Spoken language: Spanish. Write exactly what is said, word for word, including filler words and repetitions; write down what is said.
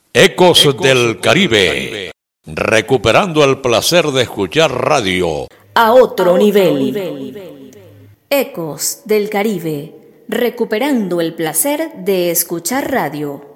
Ecos, Ecos del Caribe, Caribe, recuperando el placer de escuchar radio a otro, a nivel. otro nivel. Ecos del Caribe, recuperando el placer de escuchar radio.